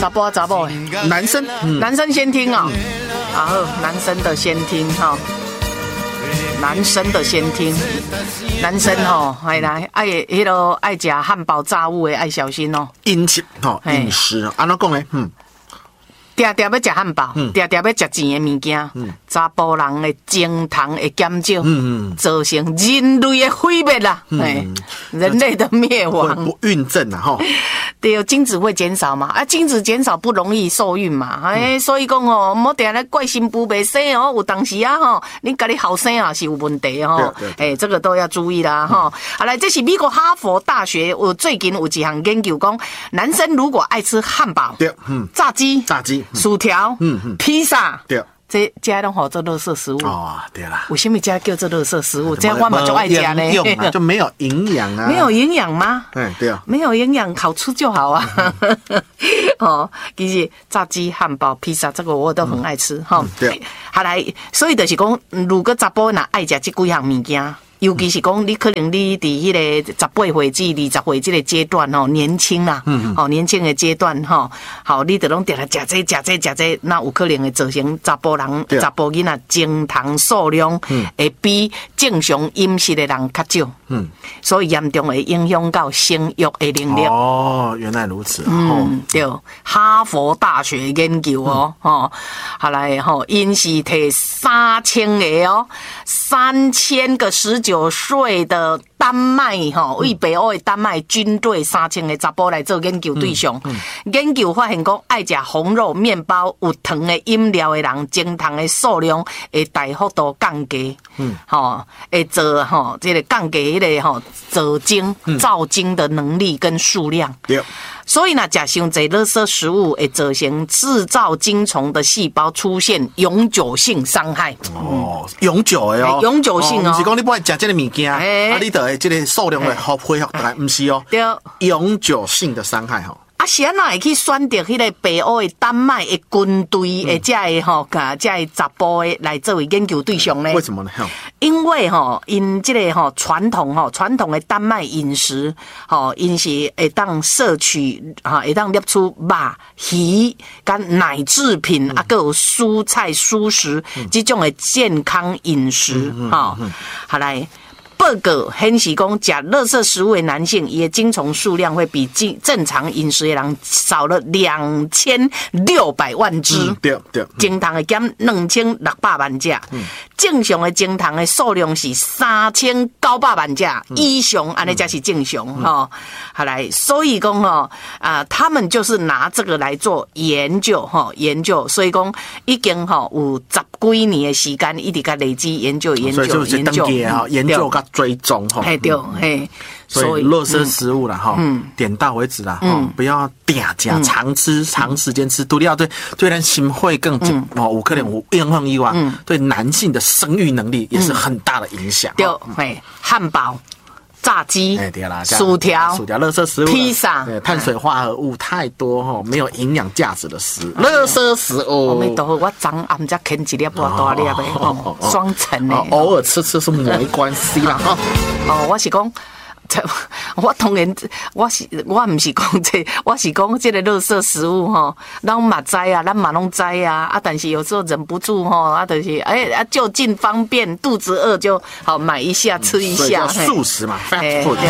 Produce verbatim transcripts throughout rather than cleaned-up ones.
查甫查某的， 男生， 嗯、男生先听哦，然后男生的先听哈、哦，男生的先听，男生吼、哦，哎来爱迄个爱食汉堡炸物的爱小心哦， 饮食吼饮食，安怎讲呢？嗯。 定定要食汉堡，定定要食钱的物件，查甫人的精糖会减少，造成人类的毁灭啦，哎，人类的灭亡。 不孕症啊，哈， 对，精子会减少嘛，啊，精子减少不容易受孕嘛，哎，所以讲哦，莫定来怪新妇袂生哦，有当时啊吼，你家己后生啊是有问题哦，哎，这个都要注意啦哈。好来，这是美国哈佛大学，有最近有一项研究讲，男生如果爱吃汉堡， 对，嗯， 炸鸡， 炸鸡。 薯条、嗯嗯，披萨， 对， 这家拢好做垃圾食物哦，对啦。 为什么家叫做垃圾食物？这样我嘛就爱吃呢， 就没有营养啊？ 没有营养吗？ 哎，对啊， 没有营养，好吃就好啊。哦，其实炸鸡、汉堡、披萨，这个我都很爱吃哈、嗯。对，好来，所以就是讲，如果查甫若爱食这几项物件。尤其是讲，你可能你伫迄个十八岁至二十岁这个阶段吼，年轻啦，嗯，哦，年轻的阶段吼，好，你得拢定来食这食这食这，那有可能会造成查甫人、查甫囡仔精糖数量会比正常饮食的人较少，嗯，所以严重会影响到生育的能力。 哦，原来如此。 嗯，对，哈佛大学研究哦，吼、嗯，好来吼，因是摕三千个哦，三千个十九。九岁的丹麦哈，为北欧的丹麦军队三千个查甫来做研究对象，嗯嗯、研究发现讲，爱食红肉、面包、有糖的饮料的人，精糖的数量会大幅度降低，嗯，吼，会做吼，这个降低迄个吼造精、造精的能力跟数量，对、嗯。所以呢，食伤侪垃圾食物会造成制造精虫的细胞出现永久性伤害。 哦，永久的哦， 永久性哦， 不是讲你不爱食这个物件，啊，你得这个数量会好恢复来，不是哦， 对， 永久性的伤害哈。 啊，是安怎会去选择迄个北欧的丹麦的军队的这个吼，甲这个查甫的来作为研究对象呢？ 为什么呢？ 因为吼，因这个吼传统吼传统的丹麦饮食吼，因是会当摄取哈，会当摄出肉、鱼、跟奶制品，啊，还有蔬菜、蔬食这种的健康饮食哈。好来。报告显示讲，食垃圾食物的男性，伊的精虫数量会比正常饮食的人少了两千六百万只。嗯、对对，精糖会减两千六百万只。嗯、正常的精糖的数量是三千九百万只以上，安尼才是正常哈、嗯哦。好来，所以讲哈啊，他们就是拿这个来做研究哈、哦，研究，所以讲已经哈有十几年的时间，一直在累积研究研究研究研究个。追踪哈， 嘿对，嘿， 所以垃圾食物啦哈，嗯，点到为止啦哈，不要定价长吃长时间吃，独立要对对人心会更紧哦，有可能有影响以外，对男性的生育能力也是很大的影响。 对，嘿，汉堡。炸鸡、薯条、 薯条、垃圾食物、 披萨， 碳水化合物太多哈，没有营养价值的食物，垃圾食物。 阿弥陀佛，我昨暗才啃一粒大大粒的，哦，双层的， 偶尔吃吃是没关系啦哈。 哦，我是讲。我当然，我是我唔是讲这，我是讲这个垃圾食物吼，咱嘛知啊，咱嘛拢知啊，啊，但是有时候忍不住吼，啊，就是哎啊，就近方便，肚子饿就好买一下吃一下， 所以叫素食嘛 ，fast food。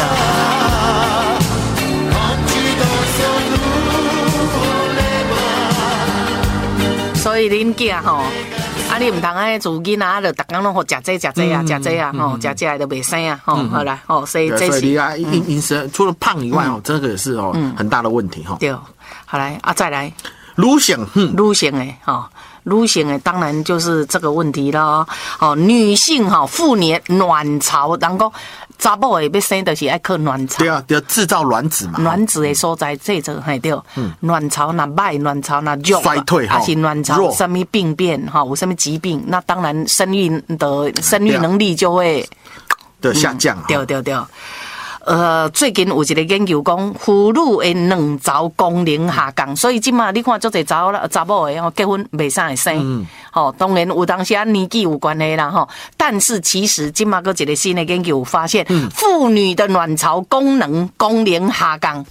所以恁囝吼。啊，你唔通爱做囡仔，就逐工拢好食这食这啊，食这啊，吼，食这就袂生啊，吼，好啦，吼，所以这是你啊，饮饮食除了胖以外，哦，这个也是哦很大的问题哈。 对，好来啊，再来， 女性， 女性诶，吼。女性诶，当然就是这个问题了。哦，女性哈，妇女卵巢，人讲查某诶要生，就是爱靠卵巢。 对啊，要制造卵子嘛。 卵子诶所在，这个嘿对。嗯。卵巢那歹，卵巢那弱， 衰退哈， 还是卵巢有什么病变哈，有什么疾病，那当然生育的生育能力就会的下降。 对对对。呃，最近有一个研究讲，妇女的卵巢功能下降，所以即马你看，足侪查某查某的吼结婚袂啥会生，嗯，吼，当然有当时啊年纪有关系啦吼，但是其实即马个一个新的研究发现，妇、嗯、女的卵巢功能功能下降，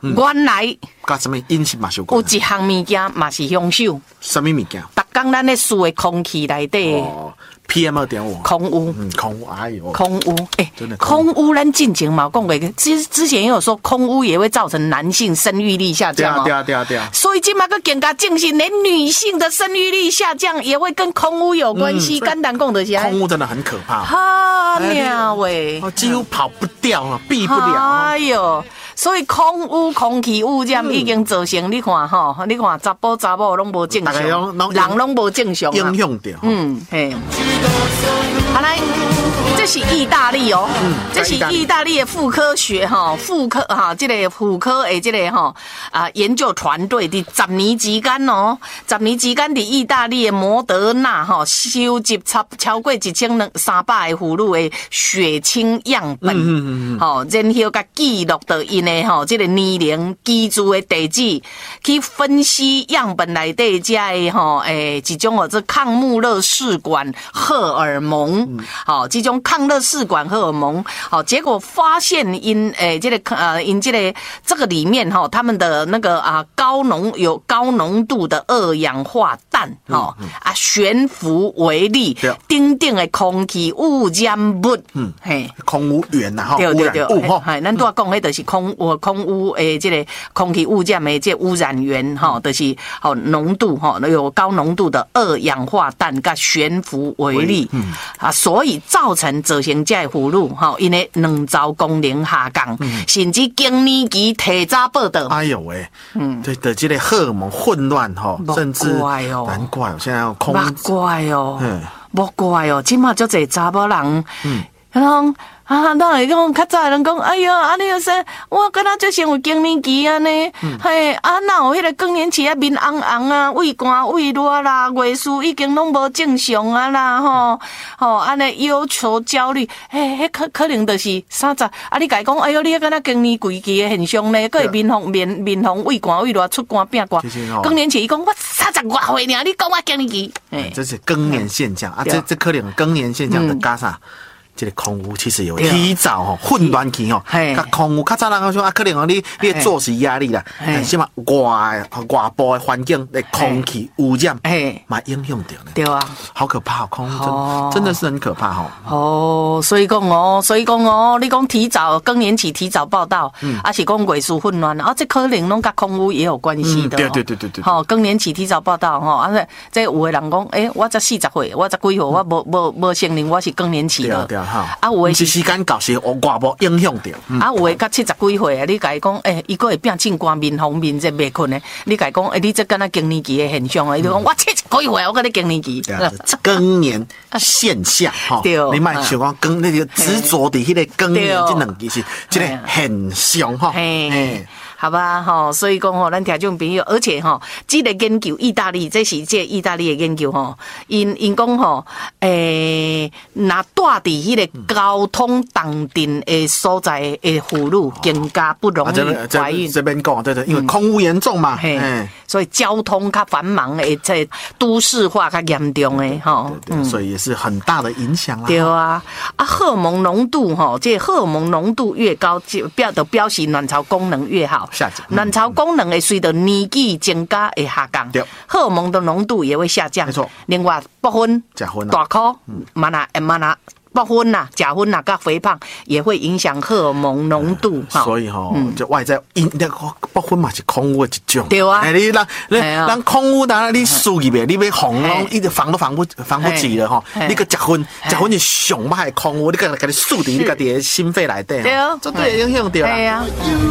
原来甲什么饮食嘛有关？ 有一项物件嘛是凶手， 什么物件？ 逐工咱咧吸的空气内底。 哦 P M 二点五， 空污， 嗯，空污，哎呦， 空污，哎、欸， 真的空污，咱进前嘛讲过，之之前也有说空污也会造成男性生育力下降哦， 对啊，对啊，对啊， 所以今嘛个更加证实，连女性的生育力下降也会跟空污有关系。简单讲的是， 空污真的很可怕， 哈妙喂， 哦，几乎跑不掉啊，避不了。 哎呦，所以空污、空气污染已经造成你看哈，你看查甫查某拢无正常，人拢无正常， 影响掉。 嗯，嘿。好来，这是意大利哦，嗯、这是意大利的妇科学哈，妇科哈，这个妇科的这个哈啊研究团队的十年之间哦，十年之间的意大利的摩德纳哈收集超超过一千两三百个妇女的血清样本，嗯嗯嗯，好，然后甲记录到因的哈这个年龄、居住的地址，去分析样本内底这的哈诶一种哦这抗穆勒氏管荷尔蒙，好、嗯，这种抗勒氏管荷尔蒙，好，结果发现因诶这个呃因这个这个里面哈，他们的那个啊高浓有高浓度的二氧化氮，哈、嗯嗯、啊悬浮微粒，顶顶的空气污染物，嗯，嘿， 空污源呐，哈， 对对对， 污染物哈， 哎，咱都要讲，迄就是空污空污诶，这个空气污染的这污染源哈，就是好浓度哈，有高浓度的二氧化氮跟悬浮微粒，嗯啊，所以造成造成这妇女哈，因为卵巢功能下降，嗯、甚至更年期提早报道。 哎呦喂，嗯，对的，这个荷尔蒙混乱哈，甚至难怪哦，现在要空， 难怪哦，嗯，莫怪哦，今嘛就这查某人，嗯，然后。啊，那会讲较早人讲，哎哟，安尼又说，我敢若最先有更年期安尼，嗯、嘿，啊，哪有迄个更年期啊，面红红啊，胃寒胃热啦，月事已经拢无正常啊啦，吼，吼，安尼忧愁焦虑，嘿，迄可可能就是三十，啊，你甲伊讲，哎哟，你敢若更年期的现象呢，佮会面红面面红胃寒胃热出汗变寒，更年期伊讲我三十外岁尔，你讲我更年期， 哎，这是更年现象啊，这这可能更年现象的加啥？这个空污其实有提早吼混乱期吼，甲空污较早人讲说啊，可能哦你你的作息压力啦，什么外外部的环境的空气污染，嘛影响到呢。 对啊， 好可怕，空污真、哦、真的是很可怕吼。 哦，所以讲哦，所以讲哦，你讲提早更年期提早报道，嗯，还是讲月事混乱啊，这可能拢甲空污也有关系的、哦嗯。对对对对对。好、哦，更年期提早报道吼，啊这这有的人讲，诶、欸，我才四十岁，我才几岁，我无无无承认我是更年期的。 啊，有诶是时间到时我外部影响着。 啊，有诶，到七十几岁啊，你甲伊讲，诶，伊个会变青光面红面热袂困诶，你甲伊讲，诶，你这敢若更年期诶现象啊，伊就讲我七十几岁，我跟你更年期。 更年现象哈，你莫想讲更那个执着伫迄个更年这两个是这个现象哈。嘿。 好吧，哈，所以讲吼，咱听众朋友，而且哈，这个研究意大利，这是这意大利的研究吼，因因讲吼，诶，那住伫迄个交通重镇的所在的妇女更加不容易怀孕。 这边讲对对，因为空污严重嘛， 嗯，所以交通较繁忙的，这都市化较严重的哈， 嗯，所以也是很大的影响啦。 对啊，啊，荷尔蒙浓度哈，这荷尔蒙浓度越高，就标的表示卵巢功能越好。卵巢功能会随着年纪增加会下降，荷尔蒙的浓度也会下降。没错。另外，不婚、 假婚、 大考、嘛那、嘛那。不婚呐、假婚呐、跟肥胖也会影响荷尔蒙浓度。 所以吼，就外在因那个不婚嘛是空污的一种。 对啊。 哎，你让让空污当然你输入呗，你要防拢一直防都防不防不住了吼。你个结婚，结婚是上歹空污，你个给你输伫你家己的心肺内底。 对啊。 这对影响到啦。 对啊。